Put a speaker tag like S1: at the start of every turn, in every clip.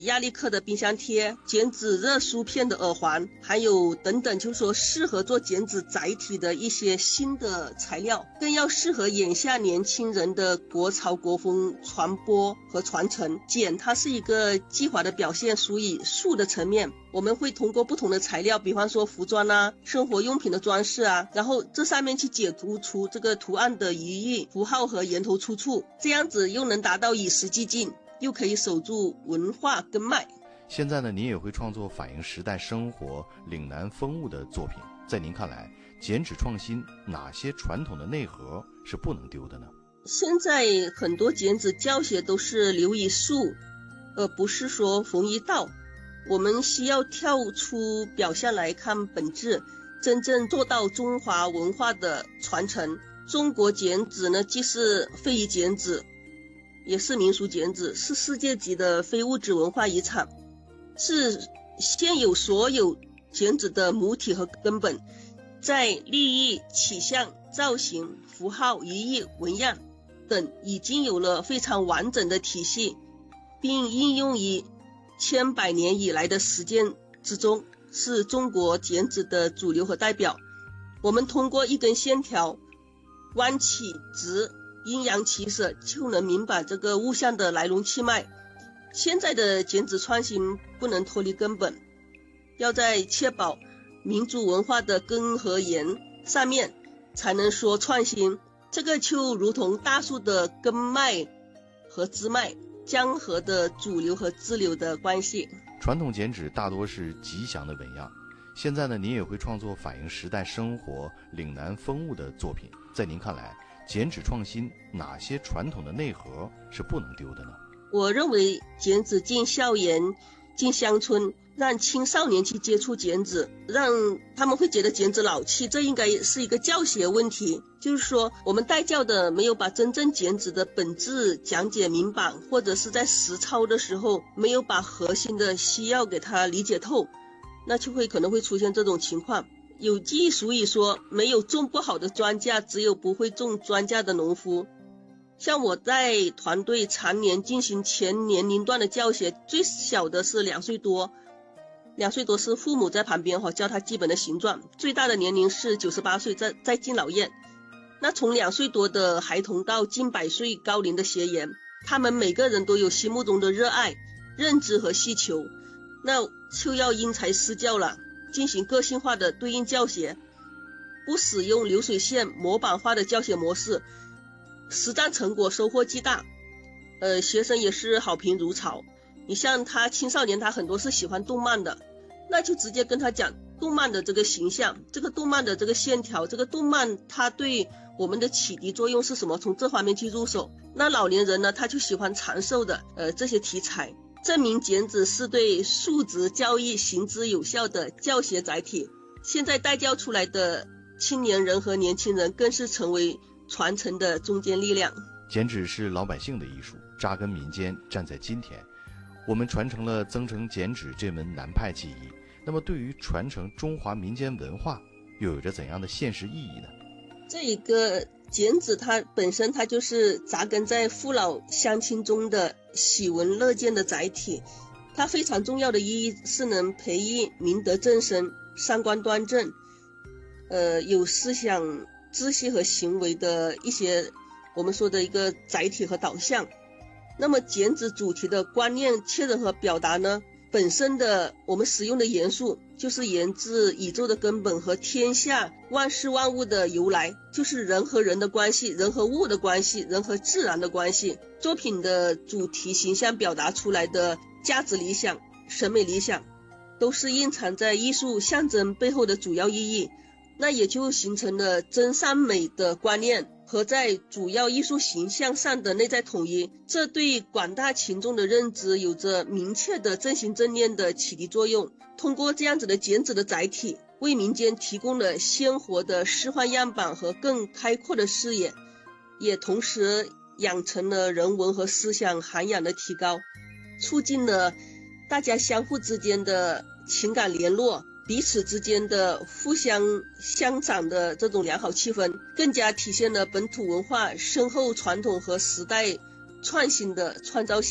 S1: 亚力克的冰箱贴、剪纸热梳片的耳环，还有等等，就是说适合做剪纸载体的一些新的材料，更要适合眼下年轻人的国潮国风传播和传承。剪它是一个技法的表现，属于术的层面，我们会通过不同的材料，比方说服装啊、生活用品的装饰啊，然后这上面去解读出这个图案的寓意、符号和源头出处，这样子又能达到与时俱进，又可以守住文化根脉。
S2: 现在呢，您也会创作反映时代生活、岭南风物的作品。在您看来，剪纸创新哪些传统的内核是不能丢的呢？
S1: 现在很多剪纸教学都是留一术，而不是说缝一道。我们需要跳出表象来看本质，真正做到中华文化的传承。中国剪纸呢，既是非遗剪纸，也是民俗剪纸，是世界级的非物质文化遗产，是现有所有剪纸的母体和根本，在立意、起象、造型、符号、寓意、纹样等已经有了非常完整的体系，并应用于千百年以来的实践之中，是中国剪纸的主流和代表。我们通过一根线条弯起直，阴阳起舍，就能明白这个物象的来龙去脉。现在的剪纸创新不能脱离根本，要在确保民族文化的根和源上面才能说创新。这个就如同大树的根脉和枝脉，江河的主流和支流的关系。
S2: 传统剪纸大多是吉祥的纹样，现在呢，您也会创作反映时代生活、岭南风物的作品。在您看来，剪纸创新哪些传统的内核是不能丢的呢？
S1: 我认为剪纸进校园、进乡村，让青少年去接触剪纸，让他们会觉得剪纸老气，这应该是一个教学问题。就是说我们带教的没有把真正剪纸的本质讲解明白，或者是在实操的时候没有把核心的需要给他理解透，那就可能会出现这种情况。有句俗语说，没有种不好的庄稼，只有不会种庄稼的农夫。像我在团队常年进行全年龄段的教学，最小的是2岁多是父母在旁边教他基本的形状，最大的年龄是98岁在敬老院。那从2岁多的孩童到近100岁高龄的学员，他们每个人都有心目中的热爱、认知和需求，那就要因材施教了，进行个性化的对应教学，不使用流水线模板化的教学模式，实战成果收获巨大。学生也是好评如潮。你像他青少年，他很多是喜欢动漫的，那就直接跟他讲动漫的这个形象，这个动漫的这个线条，这个动漫它对我们的启迪作用是什么，从这方面去入手。那老年人呢，他就喜欢长寿的这些题材，证明剪纸是对素质教育行之有效的教学载体。现在带教出来的青年人和年轻人更是成为传承的中坚力量。
S2: 剪纸是老百姓的艺术，扎根民间，站在今天。我们传承了增城剪纸这门南派技艺，那么对于传承中华民间文化又有着怎样的现实意义呢？
S1: 这一个剪纸它本身它就是扎根在父老乡亲中的喜闻乐见的载体，它非常重要的意义是能培育明德正身、三观端正，有思想知识和行为的一些我们说的一个载体和导向。那么剪纸主题的观念确认和表达呢，本身的我们使用的元素就是源自宇宙的根本和天下万事万物的由来，就是人和人的关系、人和物的关系、人和自然的关系。作品的主题形象表达出来的价值理想、审美理想，都是蕴藏在艺术象征背后的主要意义，那也就形成了真善美的观念和在主要艺术形象上的内在统一，这对广大群众的认知有着明确的正行正念的启迪作用。通过这样子的剪纸的载体，为民间提供了鲜活的示范样板和更开阔的视野，也同时养成了人文和思想涵养的提高，促进了大家相互之间的情感联络，彼此之间的互相相长的这种良好气氛，更加体现了本土文化深厚传统和时代创新的创造性。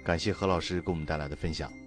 S2: 感谢何老师给我们带来的分享。